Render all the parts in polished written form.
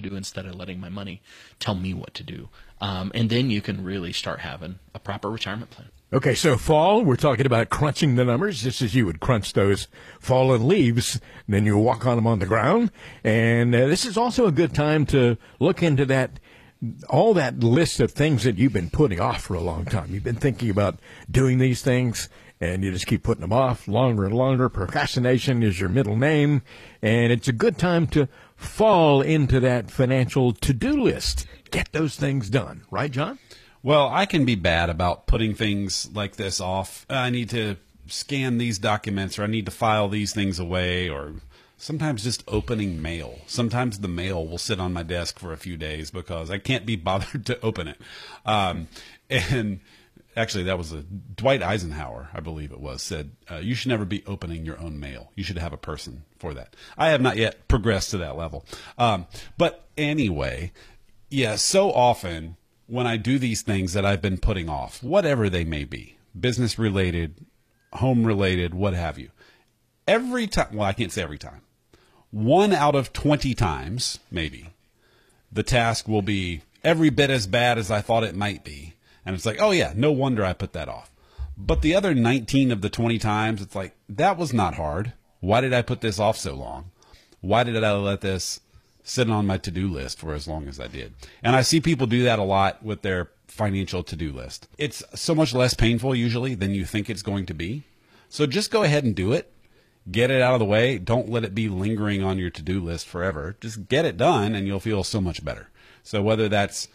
do instead of letting my money tell me what to do. And then you can really start having a proper retirement plan. Okay, so fall, we're talking about crunching the numbers, just as you would crunch those fallen leaves, then you walk on them on the ground. And this is also a good time to look into all that list of things that you've been putting off for a long time. You've been thinking about doing these things, and you just keep putting them off longer and longer. Procrastination is your middle name, and it's a good time to fall into that financial to-do list. Get those things done. Right, John? Well, I can be bad about putting things like this off. I need to scan these documents, or I need to file these things away, or sometimes just opening mail. Sometimes the mail will sit on my desk for a few days because I can't be bothered to open it. And actually, that was Dwight Eisenhower, I believe it was, said, you should never be opening your own mail. You should have a person for that. I have not yet progressed to that level. But anyway, yeah, so often when I do these things that I've been putting off, whatever they may be, business related, home related, what have you, every time, well, I can't say every time, 1 out of 20 times, maybe, the task will be every bit as bad as I thought it might be. And it's like, oh yeah, no wonder I put that off. But the other 19 of the 20 times, it's like, that was not hard. Why did I put this off so long? Why did I let this sit on my to-do list for as long as I did? And I see people do that a lot with their financial to-do list. It's so much less painful usually than you think it's going to be. So just go ahead and do it. Get it out of the way. Don't let it be lingering on your to-do list forever. Just get it done and you'll feel so much better. So whether that's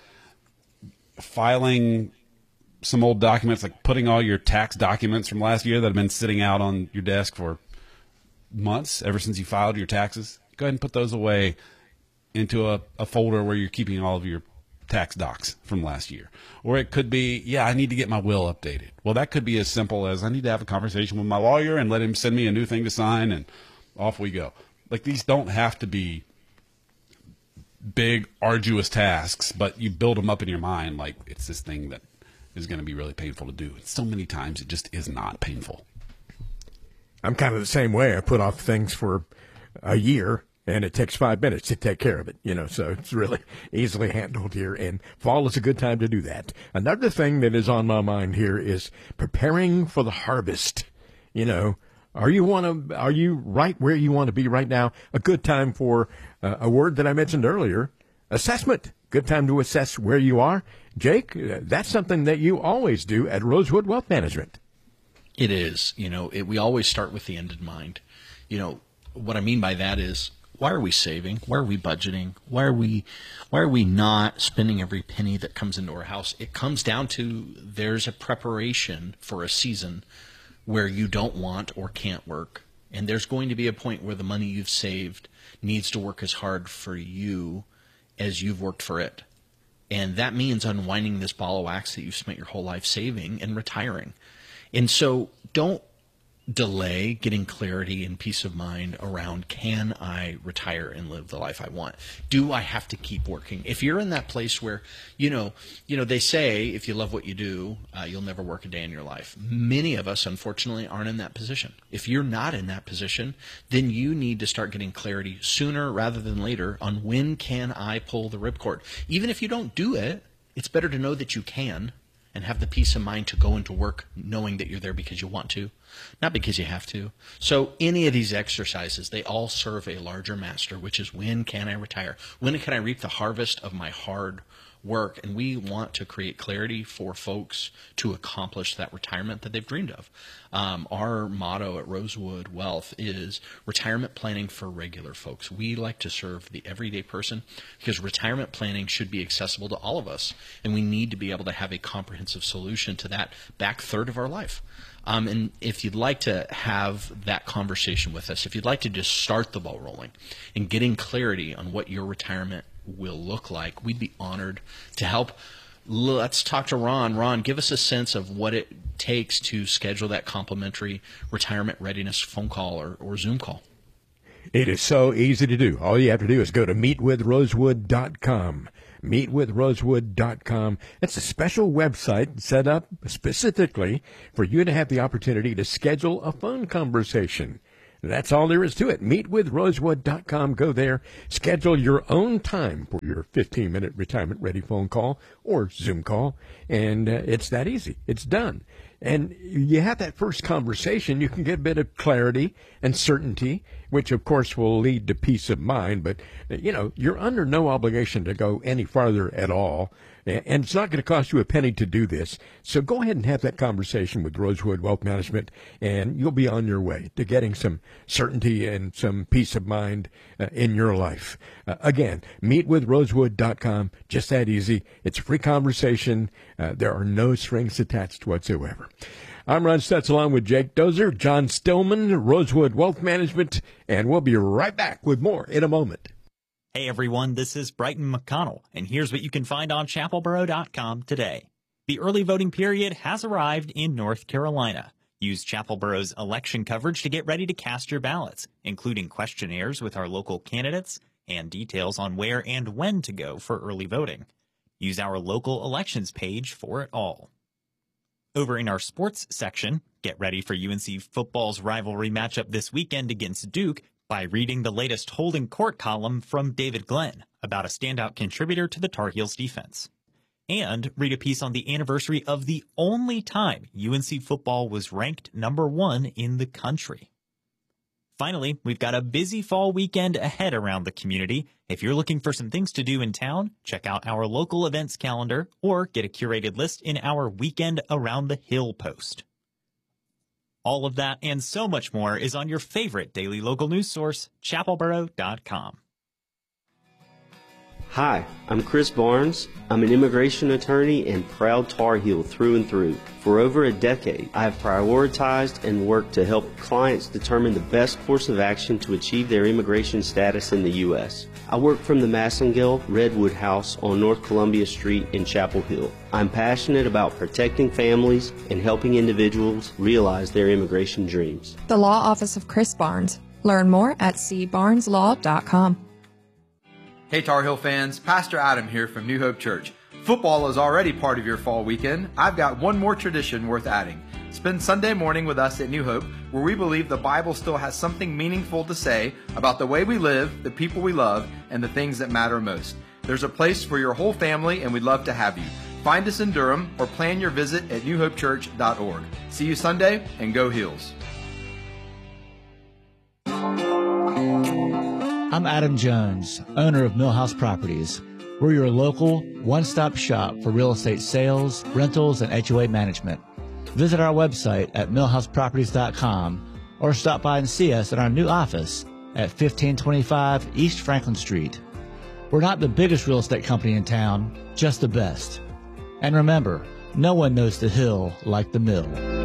filing some old documents, like putting all your tax documents from last year that have been sitting out on your desk for months, ever since you filed your taxes, go ahead and put those away into a folder where you're keeping all of your tax docs from last year. Or it could be, yeah, I need to get my will updated. Well, that could be as simple as I need to have a conversation with my lawyer and let him send me a new thing to sign, and off we go. Like, these don't have to be big, arduous tasks, but you build them up in your mind like it's this thing that is going to be really painful to do. And so many times it just is not painful. I'm kind of the same way. I put off things for a year, and it takes 5 minutes to take care of it, so it's really easily handled here, and fall is a good time to do that. Another thing that is on my mind here is preparing for the harvest. Are you right where you want to be right now? A good time for a word that I mentioned earlier, assessment. Good time to assess where you are. Jake, that's something that you always do at Rosewood Wealth Management. It is. We always start with the end in mind. What I mean by that is, why are we saving? Why are we budgeting? Why are we not spending every penny that comes into our house? It comes down to there's a preparation for a season where you don't want or can't work. And there's going to be a point where the money you've saved needs to work as hard for you as you've worked for it. And that means unwinding this ball of wax that you've spent your whole life saving and retiring. And so don't delay getting clarity and peace of mind around, can I retire and live the life I want? Do I have to keep working? If you're in that place where, they say if you love what you do, you'll never work a day in your life. Many of us, unfortunately, aren't in that position. If you're not in that position, then you need to start getting clarity sooner rather than later on when can I pull the ripcord. Even if you don't do it, it's better to know that you can and have the peace of mind to go into work knowing that you're there because you want to, not because you have to. So any of these exercises, they all serve a larger master, which is, when can I retire? When can I reap the harvest of my hard work? And we want to create clarity for folks to accomplish that retirement that they've dreamed of. Our motto at Rosewood Wealth is retirement planning for regular folks. We like to serve the everyday person because retirement planning should be accessible to all of us, and we need to be able to have a comprehensive solution to that back third of our life. And if you'd like to have that conversation with us, if you'd like to just start the ball rolling and getting clarity on what your retirement will look like, we'd be honored to help. Let's talk to Ron. Ron, give us a sense of what it takes to schedule that complimentary retirement readiness phone call or Zoom call. It is so easy to do. All you have to do is go to meetwithrosewood.com. Meetwithrosewood.com. It's a special website set up specifically for you to have the opportunity to schedule a phone conversation. That's all there is to it. Meetwithrosewood.com. Go there. Schedule your own time for your 15-minute retirement-ready phone call or Zoom call, and it's that easy. It's done. And you have that first conversation, you can get a bit of clarity and certainty, which of course will lead to peace of mind. But, you're under no obligation to go any farther at all. And it's not going to cost you a penny to do this. So go ahead and have that conversation with Rosewood Wealth Management, and you'll be on your way to getting some certainty and some peace of mind in your life. Again, meetwithrosewood.com. Just that easy. It's a free conversation. There are no strings attached whatsoever. I'm Ron Stutz along with Jake Dozer, John Stillman, Rosewood Wealth Management, and we'll be right back with more in a moment. Hey everyone, this is Brighton McConnell, and here's what you can find on chapelboro.com today. The early voting period has arrived in North Carolina. Use Chapelboro's election coverage to get ready to cast your ballots, including questionnaires with our local candidates and details on where and when to go for early voting. Use our local elections page for it all. Over in our sports section, get ready for UNC football's rivalry matchup this weekend against Duke by reading the latest Holding Court column from David Glenn about a standout contributor to the Tar Heels defense. And read a piece on the anniversary of the only time UNC football was ranked #1 in the country. Finally, we've got a busy fall weekend ahead around the community. If you're looking for some things to do in town, check out our local events calendar or get a curated list in our Weekend Around the Hill post. All of that and so much more is on your favorite daily local news source, chapelboro.com. Hi, I'm Chris Barnes. I'm an immigration attorney and proud Tar Heel through and through. For over a decade, I have prioritized and worked to help clients determine the best course of action to achieve their immigration status in the U.S. I work from the Massengill Redwood House on North Columbia Street in Chapel Hill. I'm passionate about protecting families and helping individuals realize their immigration dreams. The Law Office of Chris Barnes. Learn more at cbarneslaw.com. Hey Tar Heel fans, Pastor Adam here from New Hope Church. Football is already part of your fall weekend. I've got one more tradition worth adding. Spend Sunday morning with us at New Hope, where we believe the Bible still has something meaningful to say about the way we live, the people we love, and the things that matter most. There's a place for your whole family, and we'd love to have you. Find us in Durham or plan your visit at newhopechurch.org. See you Sunday, and go Heels. I'm Adam Jones, owner of Millhouse Properties. We're your local one-stop shop for real estate sales, rentals, and HOA management. Visit our website at millhouseproperties.com or stop by and see us in our new office at 1525 East Franklin Street. We're not the biggest real estate company in town, just the best. And remember, no one knows the hill like the mill.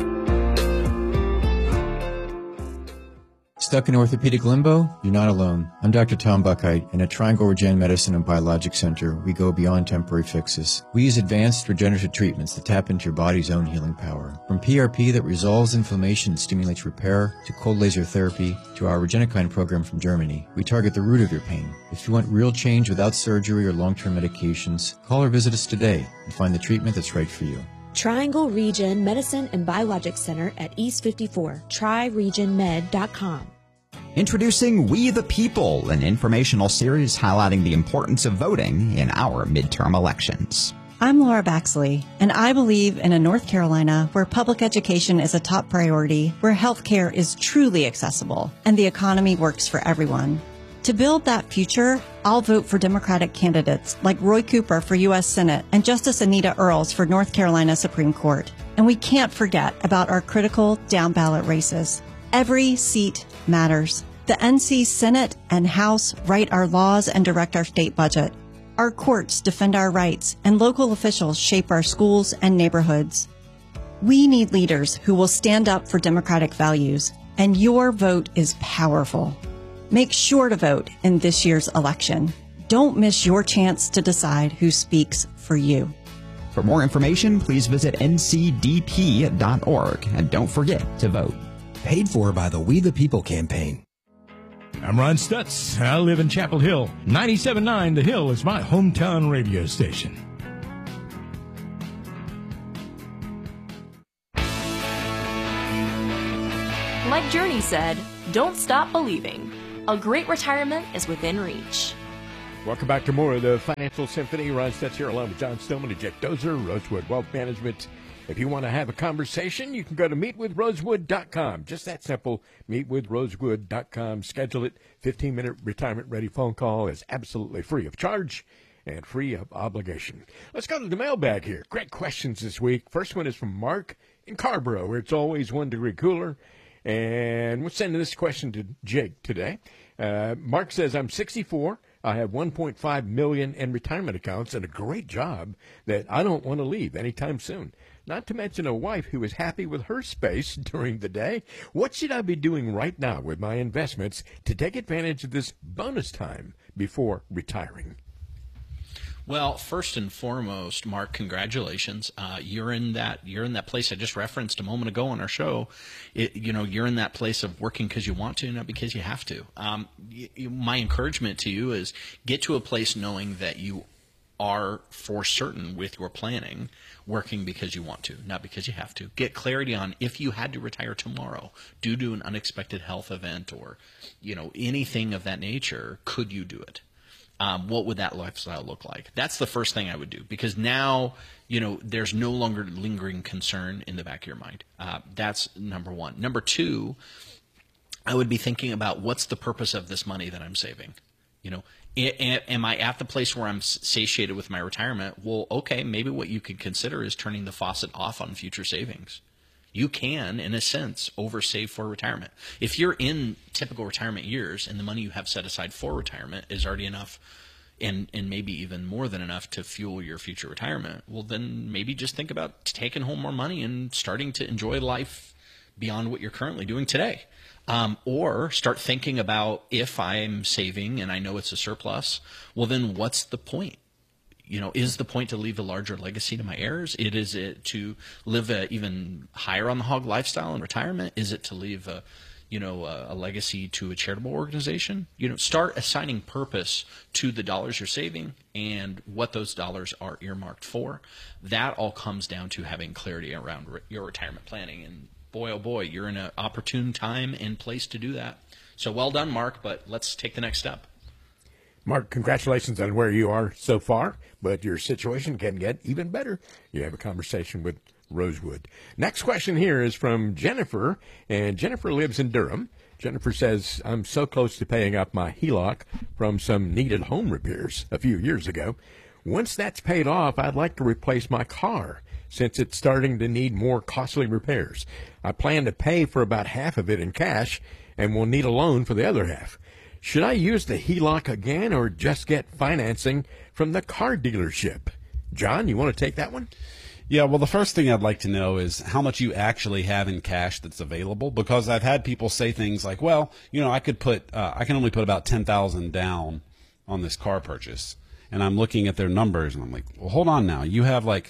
Stuck in orthopedic limbo? You're not alone. I'm Dr. Tom Buckheit, and at Triangle Regen Medicine and Biologic Center, we go beyond temporary fixes. We use advanced regenerative treatments that tap into your body's own healing power. From PRP that resolves inflammation and stimulates repair, to cold laser therapy, to our Regenikine program from Germany, we target the root of your pain. If you want real change without surgery or long-term medications, call or visit us today and find the treatment that's right for you. Triangle Regen Medicine and Biologic Center at East 54. TryRegenMed.com. Introducing We the People, an informational series highlighting the importance of voting in our midterm elections. I'm Laura Baxley, and I believe in a North Carolina where public education is a top priority, where health care is truly accessible, and the economy works for everyone. To build that future, I'll vote for Democratic candidates like Roy Cooper for U.S. Senate and Justice Anita Earls for North Carolina Supreme Court. And we can't forget about our critical down-ballot races. Every seat matters. The NC Senate and House write our laws and direct our state budget. Our courts defend our rights, and local officials shape our schools and neighborhoods. We need leaders who will stand up for democratic values, and your vote is powerful. Make sure to vote in this year's election. Don't miss your chance to decide who speaks for you. For more information, please visit ncdp.org, and don't forget to vote. Paid for by the We the People campaign. I'm Ron Stutz. I live in Chapel Hill. 97.9 The Hill is my hometown radio station. Like Journey said, Don't stop believing. A great retirement is within reach. Welcome back to more of the Financial Symphony. Ron Stutz here along with John Stillman and Jack Dozer, Rosewood Wealth Management. If you want to have a conversation, you can go to meetwithrosewood.com. Just that simple, meetwithrosewood.com. Schedule it. 15-minute retirement-ready phone call is absolutely free of charge and free of obligation. Let's go to the mailbag here. Great questions this week. First one is from Mark in Carborough, where it's always 1 degree cooler. And we're sending this question to Jake today. Mark says, I'm 64. I have $1.5 million in retirement accounts and a great job that I don't want to leave anytime soon. Not to mention a wife who is happy with her space during the day. What should I be doing right now with my investments to take advantage of this bonus time before retiring? Well, first and foremost, Mark, congratulations. You're in that place I just referenced a moment ago on our show. You're in that place of working because you want to, not because you have to. My encouragement to you is get to a place knowing that you are for certain with your planning, working because you want to, not because you have to. Get clarity on if you had to retire tomorrow due to an unexpected health event or, anything of that nature, could you do it? What would that lifestyle look like? That's the first thing I would do, because now, there's no longer lingering concern in the back of your mind. That's number one. Number two, I would be thinking about what's the purpose of this money that I'm saving? Am I at the place where I'm satiated with my retirement? Well, okay, maybe what you could consider is turning the faucet off on future savings. You can, in a sense, oversave for retirement. If you're in typical retirement years and the money you have set aside for retirement is already enough and maybe even more than enough to fuel your future retirement, well, then maybe just think about taking home more money and starting to enjoy life beyond what you're currently doing today. Or start thinking about, if I'm saving and I know it's a surplus, well, then what's the point? Is the point to leave a larger legacy to my heirs? Is it to live a even higher on the hog lifestyle in retirement? Is it to leave a legacy to a charitable organization? Start assigning purpose to the dollars you're saving and what those dollars are earmarked for. That all comes down to having clarity around your retirement planning. And boy, oh boy, you're in an opportune time and place to do that. So well done, Mark, but let's take the next step. Mark, congratulations on where you are so far, but your situation can get even better. You have a conversation with Rosewood. Next question here is from Jennifer, and Jennifer lives in Durham. Jennifer says, I'm so close to paying off my HELOC from some needed home repairs a few years ago. Once that's paid off, I'd like to replace my car since it's starting to need more costly repairs. I plan to pay for about half of it in cash and will need a loan for the other half. Should I use the HELOC again or just get financing from the car dealership? John, you want to take that one? Yeah, well, the first thing I'd like to know is how much you actually have in cash that's available, because I've had people say things like, well, I can only put about $10,000 down on this car purchase. And I'm looking at their numbers and I'm like, well, hold on now. You have like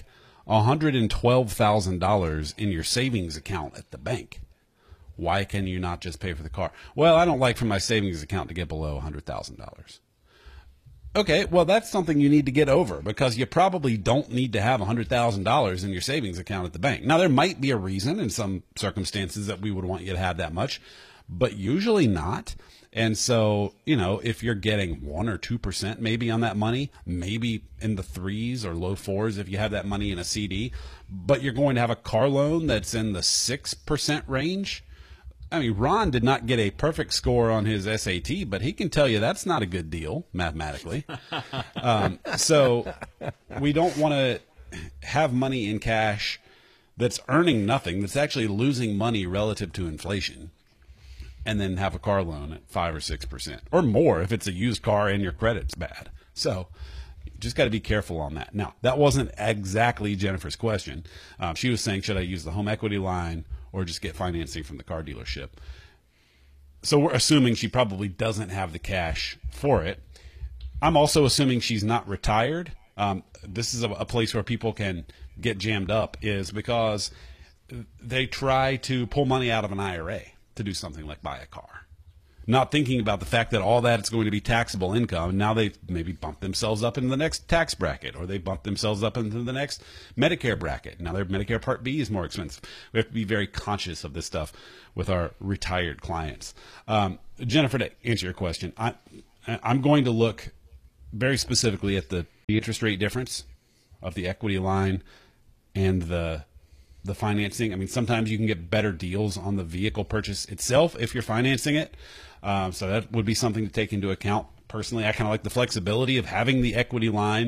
$112,000 in your savings account at the bank. Why can you not just pay for the car? Well, I don't like for my savings account to get below $100,000. Okay, well, that's something you need to get over, because you probably don't need to have $100,000 in your savings account at the bank. Now, there might be a reason in some circumstances that we would want you to have that much, but usually not. And so, if you're getting 1 or 2% maybe on that money, maybe in the 3s or low 4s if you have that money in a CD, but you're going to have a car loan that's in the 6% range. I mean, Ron did not get a perfect score on his SAT, but he can tell you that's not a good deal mathematically. So we don't want to have money in cash that's earning nothing, that's actually losing money relative to inflation, and then have a car loan at 5 or 6% or more if it's a used car and your credit's bad. So just got to be careful on that. Now, that wasn't exactly Jennifer's question. She was saying, should I use the home equity line or just get financing from the car dealership? So we're assuming she probably doesn't have the cash for it. I'm also assuming she's not retired. This is a place where people can get jammed up, is because they try to pull money out of an IRA to do something like buy a car. not thinking about the fact that all that is going to be taxable income. Now they've maybe bumped themselves up into the next tax bracket, or they bumped themselves up into the next Medicare bracket. Now their Medicare Part B is more expensive. We have to be very conscious of this stuff with our retired clients. Jennifer, to answer your question, I'm going to look very specifically at the interest rate difference of the equity line and the financing. I mean, sometimes you can get better deals on the vehicle purchase itself if you're financing it. So that would be something to take into account. Personally, I kind of like the flexibility of having the equity line.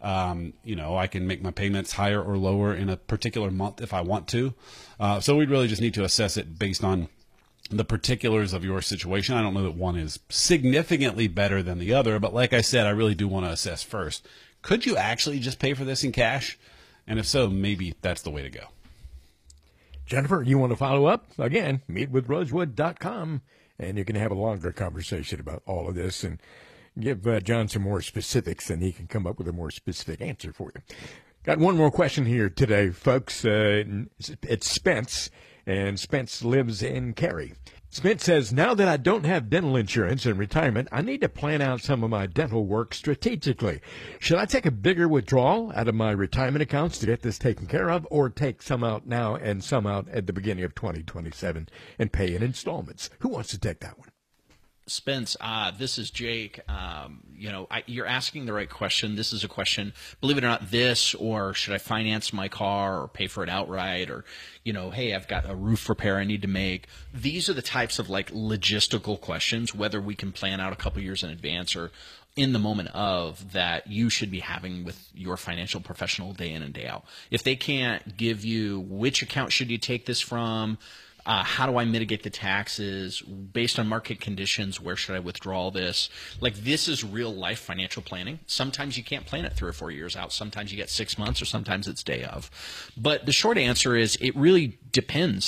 I can make my payments higher or lower in a particular month if I want to. So we'd really just need to assess it based on the particulars of your situation. I don't know that one is significantly better than the other, but like I said, I really do want to assess first. Could you actually just pay for this in cash? And if so, maybe that's the way to go. Jennifer, you want to follow up? Again, meetwithrosewood.com, and you can have a longer conversation about all of this and give John some more specifics, and he can come up with a more specific answer for you. Got one more question here today, folks. It's Spence, and Spence lives in Cary. Spence says, now that I don't have dental insurance in retirement, I need to plan out some of my dental work strategically. Should I take a bigger withdrawal out of my retirement accounts to get this taken care of, or take some out now and some out at the beginning of 2027 and pay in installments? Who wants to take that one? Spence, this is Jake. You're asking the right question. This is a question, believe it or not, or should I finance my car or pay for it outright, or, hey, I've got a roof repair I need to make. These are the types of logistical questions, whether we can plan out a couple years in advance or in the moment of, that you should be having with your financial professional day in and day out. If they can't give you which account should you take this from, how do I mitigate the taxes based on market conditions? Where should I withdraw this? This is real life financial planning. Sometimes you can't plan it 3 or 4 years out. Sometimes you get 6 months, or sometimes it's day of. But the short answer is it really depends.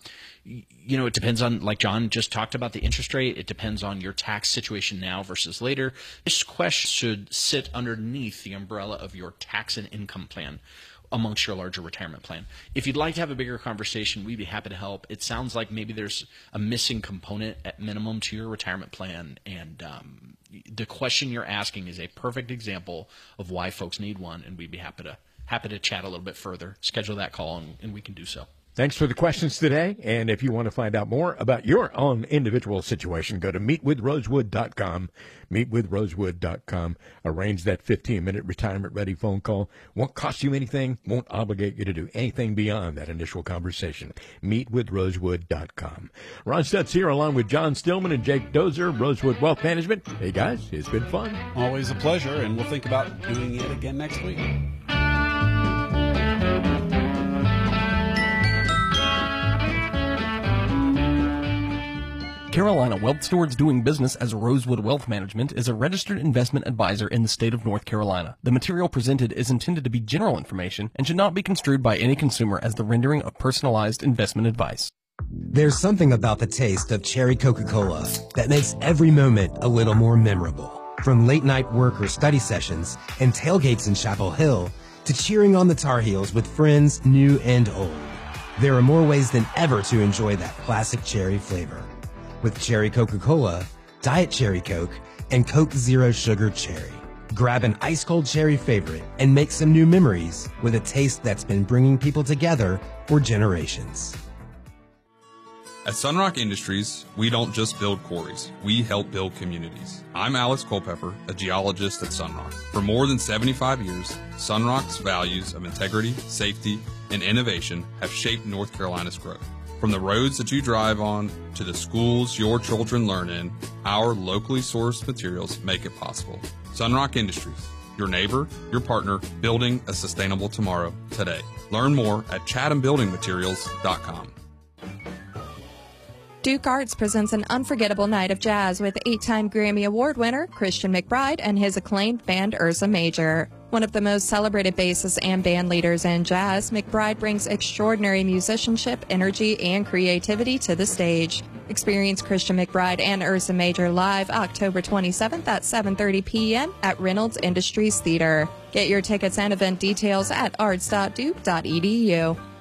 It depends on, like John just talked about, the interest rate. It depends on your tax situation now versus later. This question should sit underneath the umbrella of your tax and income plan amongst your larger retirement plan. If you'd like to have a bigger conversation, we'd be happy to help. It sounds like maybe there's a missing component at minimum to your retirement plan, and the question you're asking is a perfect example of why folks need one, and we'd be happy to chat a little bit further, schedule that call, and we can do so. Thanks for the questions today. And if you want to find out more about your own individual situation, go to meetwithrosewood.com, meetwithrosewood.com. Arrange that 15-minute retirement-ready phone call. Won't cost you anything, won't obligate you to do anything beyond that initial conversation. Meetwithrosewood.com. Ron Stutz here along with John Stillman and Jake Dozer, Rosewood Wealth Management. Hey, guys, it's been fun. Always a pleasure, and we'll think about doing it again next week. Carolina Wealth Stewards doing business as Rosewood Wealth Management is a registered investment advisor in the state of North Carolina. The material presented is intended to be general information and should not be construed by any consumer as the rendering of personalized investment advice. There's something about the taste of cherry Coca-Cola that makes every moment a little more memorable. From late night work or study sessions and tailgates in Chapel Hill to cheering on the Tar Heels with friends new and old. There are more ways than ever to enjoy that classic cherry flavor. With Cherry Coca-Cola, Diet Cherry Coke, and Coke Zero Sugar Cherry. Grab an ice-cold cherry favorite and make some new memories with a taste that's been bringing people together for generations. At Sunrock Industries, we don't just build quarries, we help build communities. I'm Alex Culpepper, a geologist at Sunrock. For more than 75 years, Sunrock's values of integrity, safety, and innovation have shaped North Carolina's growth. From the roads that you drive on to the schools your children learn in, our locally sourced materials make it possible. Sunrock Industries, your neighbor, your partner, building a sustainable tomorrow today. Learn more at chathambuildingmaterials.com. Duke Arts presents an unforgettable night of jazz with 8-time Grammy Award winner Christian McBride and his acclaimed band Ursa Major. One of the most celebrated bassists and band leaders in jazz, McBride brings extraordinary musicianship, energy, and creativity to the stage. Experience Christian McBride and Ursa Major live October 27th at 7:30 p.m. at Reynolds Industries Theater. Get your tickets and event details at arts.duke.edu.